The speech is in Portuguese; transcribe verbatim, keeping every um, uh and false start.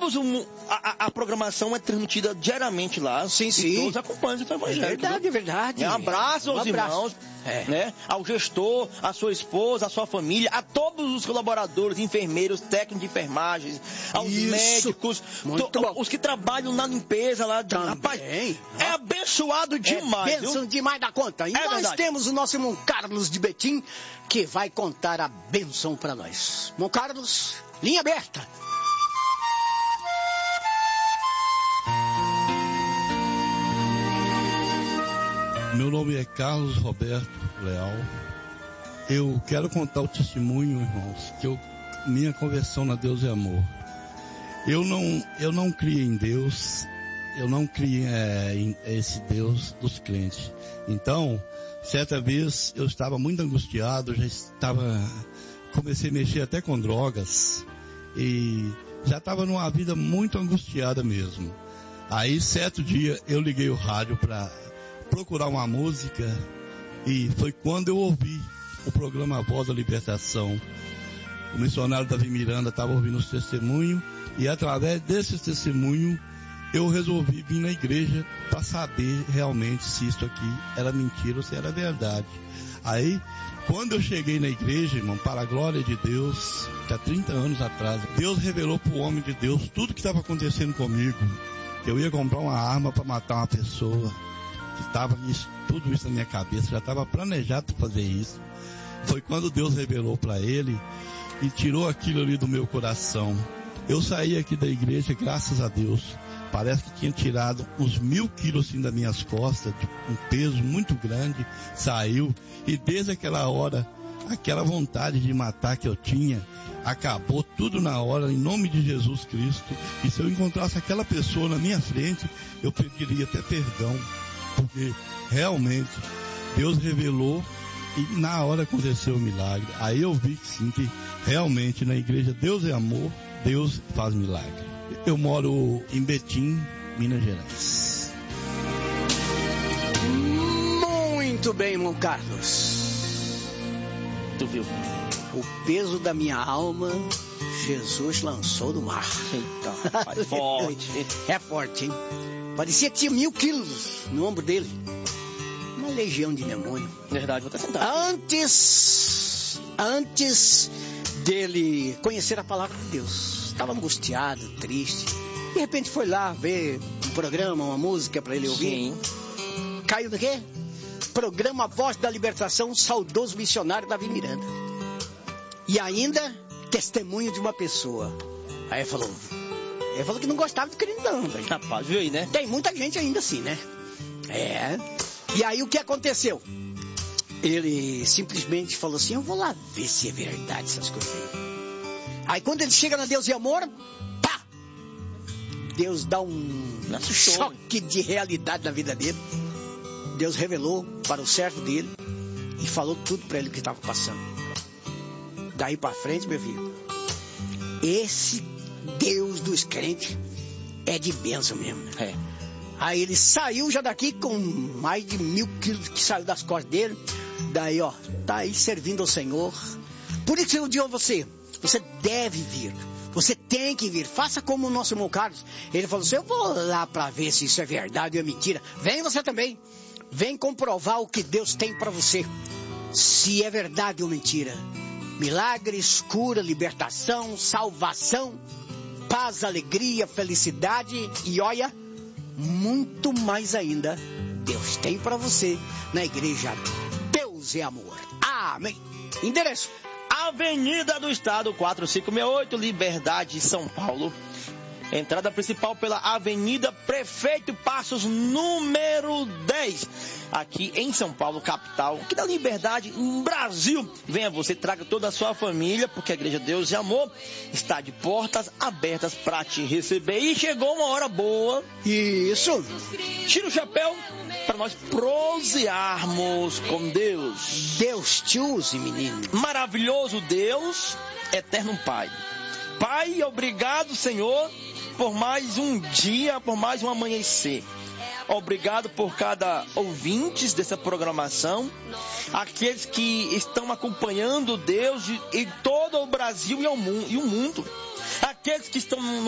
todos o, a, a programação é transmitida diariamente lá. Sim, sim. E todos acompanham o Evangelho. É verdade, é verdade. Um abraço aos um abraço. irmãos, é. né? Ao gestor, à sua esposa, à sua família, a todos os colaboradores, enfermeiros, técnicos de enfermagem, aos Isso. médicos, to, os que trabalham na limpeza lá. De, rapaz, é abençoado demais. É bênção demais da conta. E é nós verdade. temos o nosso irmão Carlos de Betim, que vai contar a bênção para nós. Irmão Carlos, linha aberta. Meu nome é Carlos Roberto Leal. Eu quero contar o testemunho, irmãos, que eu, minha conversão na Deus é Amor. Eu não, eu não criei em Deus, eu não criei é, em esse Deus dos crentes. Então, certa vez eu estava muito angustiado, já estava, comecei a mexer até com drogas e já estava numa vida muito angustiada mesmo. Aí, certo dia, eu liguei o rádio para procurar uma música e foi quando eu ouvi o programa Voz da Libertação. O missionário Davi Miranda estava ouvindo os testemunhos e através desses testemunhos eu resolvi vir na igreja para saber realmente se isso aqui era mentira ou se era verdade. Aí, quando eu cheguei na igreja, irmão, para a glória de Deus, que há trinta anos atrás, Deus revelou para o homem de Deus tudo que estava acontecendo comigo. Eu ia comprar uma arma para matar uma pessoa. Estava isso, tudo isso na minha cabeça, já estava planejado fazer isso. Foi quando Deus revelou para ele e tirou aquilo ali do meu coração. Eu saí aqui da igreja, graças a Deus. Parece que tinha tirado uns mil quilos assim das minhas costas, um peso muito grande, saiu. E desde aquela hora, aquela vontade de matar que eu tinha, acabou tudo na hora, em nome de Jesus Cristo. E se eu encontrasse aquela pessoa na minha frente, eu pediria até perdão. Porque realmente Deus revelou e na hora aconteceu o milagre. Aí eu vi que sim, que realmente na igreja Deus é amor, Deus faz milagre. Eu moro em Betim, Minas Gerais. Muito bem, irmão Carlos. Tu viu? O peso da minha alma, Jesus lançou do mar. Eita, é forte. É forte, hein? Parecia que tinha mil quilos no ombro dele. Uma legião de demônio. Verdade, vou até sentar. Antes, antes dele conhecer a palavra de Deus, estava angustiado, triste. De repente foi lá ver um programa, uma música para ele ouvir. Sim. Caiu do quê? Programa Voz da Libertação, saudoso missionário Davi Miranda. E ainda, testemunho de uma pessoa. Aí ele falou... Ele falou que não gostava de crente não, velho. Rapaz, viu aí, né? Tem muita gente ainda assim, né? É. E aí o que aconteceu? Ele simplesmente falou assim, eu vou lá ver se é verdade essas coisas aí. Aí quando ele chega na Deus e Amor, pá! Deus dá um Nossa, choque de realidade na vida dele. Deus revelou para o servo dele e falou tudo para ele o que estava passando. Daí para frente, meu filho, esse Deus dos crentes é de bênção mesmo. É. Aí ele saiu já daqui com mais de mil quilos que saiu das costas dele. Daí, ó, tá aí servindo ao Senhor. Por isso eu digo a você, você deve vir. Você tem que vir. Faça como o nosso irmão Carlos. Ele falou assim, eu vou lá para ver se isso é verdade ou é mentira. Vem você também. Vem comprovar o que Deus tem para você. Se é verdade ou mentira. Milagres, cura, libertação, salvação, paz, alegria, felicidade e olha, muito mais ainda, Deus tem para você na igreja Deus é Amor. Amém. Endereço: Avenida do Estado, quatrocentos e sessenta e oito, Liberdade, São Paulo. Entrada principal pela Avenida Prefeito Passos, número dez. Aqui em São Paulo, capital, aqui da Liberdade, no Brasil. Venha você, traga toda a sua família, porque a Igreja Deus e Amor está de portas abertas para te receber. E chegou uma hora boa. Isso. Tira o chapéu para nós prosearmos com Deus. Deus te use, menino. Maravilhoso Deus, eterno Pai. Pai, obrigado, Senhor, por mais um dia, por mais um amanhecer. Obrigado por cada ouvinte dessa programação, aqueles que estão acompanhando Deus em todo o Brasil e o mundo, aqueles que estão